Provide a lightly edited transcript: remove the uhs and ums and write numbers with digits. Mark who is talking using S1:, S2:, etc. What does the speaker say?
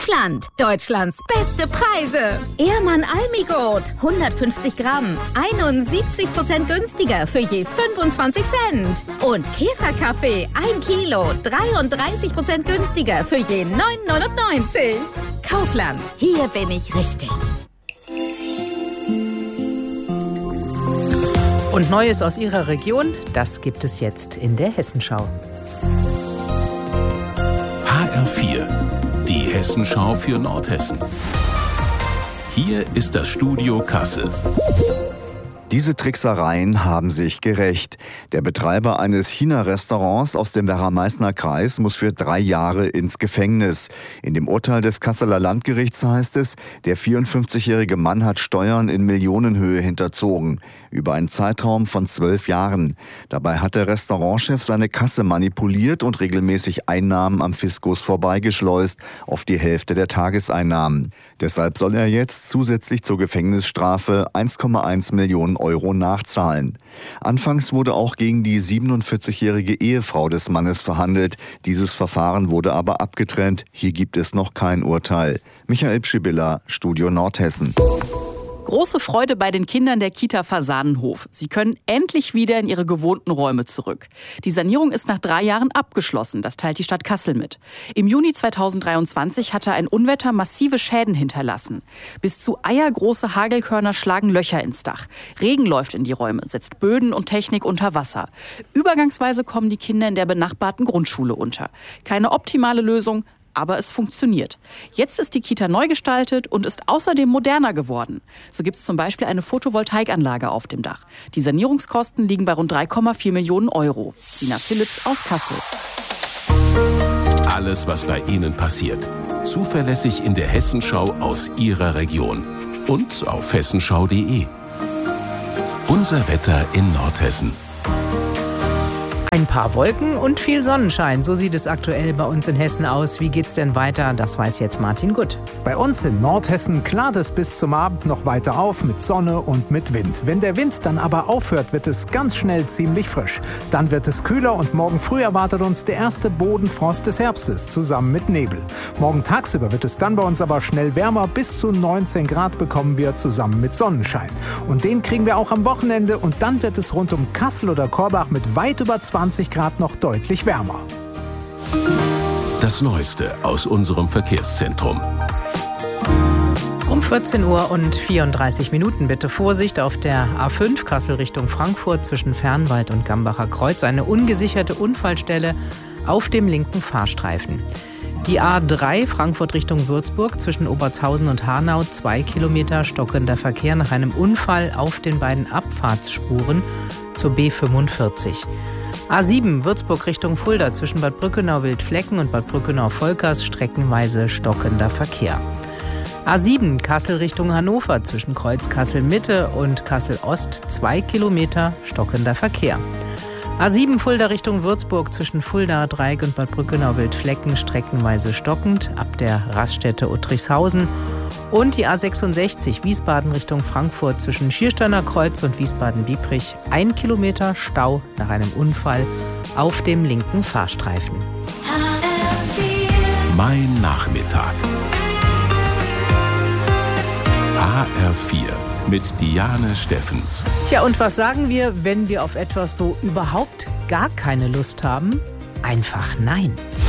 S1: Kaufland, Deutschlands beste Preise. Ehrmann Almigurt, 150 Gramm, 71% günstiger für je 25 Cent. Und Käferkaffee, 1 Kilo, 33% günstiger für je 9,99. Kaufland, hier bin ich richtig.
S2: Und Neues aus Ihrer Region, das gibt es jetzt in der Hessenschau.
S3: HR4, die Hessenschau für Nordhessen. Hier ist das Studio Kassel.
S4: Diese Tricksereien haben sich gerächt. Der Betreiber eines China-Restaurants aus dem Werra-Meißner Kreis muss für 3 Jahre ins Gefängnis. In dem Urteil des Kasseler Landgerichts heißt es, der 54-jährige Mann hat Steuern in Millionenhöhe hinterzogen. Über einen Zeitraum von 12 Jahren. Dabei hat der Restaurantchef seine Kasse manipuliert und regelmäßig Einnahmen am Fiskus vorbeigeschleust, auf die Hälfte der Tageseinnahmen. Deshalb soll er jetzt zusätzlich zur Gefängnisstrafe 1,1 Millionen Euro nachzahlen. Anfangs wurde auch gegen die 47-jährige Ehefrau des Mannes verhandelt. Dieses Verfahren wurde aber abgetrennt. Hier gibt es noch kein Urteil. Michael Pschibilla, Studio Nordhessen.
S2: Große Freude bei den Kindern der Kita Fasanenhof. Sie können endlich wieder in ihre gewohnten Räume zurück. Die Sanierung ist nach 3 Jahren abgeschlossen, das teilt die Stadt Kassel mit. Im Juni 2023 hatte ein Unwetter massive Schäden hinterlassen. Bis zu eiergroße Hagelkörner schlagen Löcher ins Dach. Regen läuft in die Räume, setzt Böden und Technik unter Wasser. Übergangsweise kommen die Kinder in der benachbarten Grundschule unter. Keine optimale Lösung, aber es funktioniert. Jetzt ist die Kita neu gestaltet und ist außerdem moderner geworden. So gibt es zum Beispiel eine Photovoltaikanlage auf dem Dach. Die Sanierungskosten liegen bei rund 3,4 Millionen Euro. Sina Philipps aus Kassel.
S3: Alles, was bei Ihnen passiert. Zuverlässig in der Hessenschau aus Ihrer Region. Und auf hessenschau.de. Unser Wetter in Nordhessen.
S2: Ein paar Wolken und viel Sonnenschein. So sieht es aktuell bei uns in Hessen aus. Wie geht's denn weiter? Das weiß jetzt Martin Gutt.
S5: Bei uns in Nordhessen klart es bis zum Abend noch weiter auf mit Sonne und mit Wind. Wenn der Wind dann aber aufhört, wird es ganz schnell ziemlich frisch. Dann wird es kühler und morgen früh erwartet uns der erste Bodenfrost des Herbstes zusammen mit Nebel. Morgen tagsüber wird es dann bei uns aber schnell wärmer. Bis zu 19 Grad bekommen wir zusammen mit Sonnenschein. Und den kriegen wir auch am Wochenende. Und dann wird es rund um Kassel oder Korbach mit weit über 20 Grad noch deutlich wärmer.
S3: Das Neueste aus unserem Verkehrszentrum.
S2: Um 14 Uhr und 34 Minuten bitte Vorsicht auf der A5 Kassel Richtung Frankfurt zwischen Fernwald und Gambacher Kreuz. Eine ungesicherte Unfallstelle auf dem linken Fahrstreifen. Die A3 Frankfurt Richtung Würzburg zwischen Obertshausen und Hanau 2 Kilometer stockender Verkehr nach einem Unfall auf den beiden Abfahrtsspuren zur B45. A7 Würzburg Richtung Fulda zwischen Bad Brückenau-Wildflecken und Bad Brückenau-Volkers streckenweise stockender Verkehr. A7 Kassel Richtung Hannover zwischen Kreuz Kassel-Mitte und Kassel-Ost 2 Kilometer stockender Verkehr. A7 Fulda Richtung Würzburg zwischen Fulda, Dreieck und Bad Brückenau-Wildflecken streckenweise stockend ab der Raststätte Uttrichshausen. Und die A66 Wiesbaden Richtung Frankfurt zwischen Schiersteiner Kreuz und Wiesbaden-Biebrich 1 Kilometer Stau nach einem Unfall auf dem linken Fahrstreifen.
S3: Mein Nachmittag. HR4 mit Diane Steffens.
S2: Tja, und was sagen wir, wenn wir auf etwas so überhaupt gar keine Lust haben? Einfach nein.